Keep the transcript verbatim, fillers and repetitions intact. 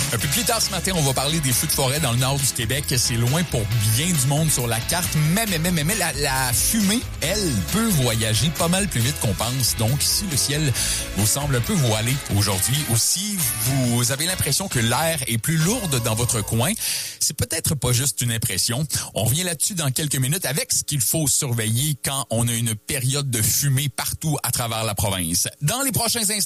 Un peu plus tard ce matin, on va parler des feux de forêt dans le nord du Québec. C'est loin pour bien du monde sur la carte, mais, mais, mais, mais, mais la, la fumée, elle, peut voyager pas mal plus vite qu'on pense. Donc, si le ciel vous semble un peu voilé aujourd'hui, ou si vous avez l'impression que l'air est plus lourde dans votre coin, c'est peut-être pas juste une impression. On revient là-dessus dans quelques minutes avec ce qu'il faut surveiller quand on a une période de fumée partout à travers la province. Dans les prochains instants,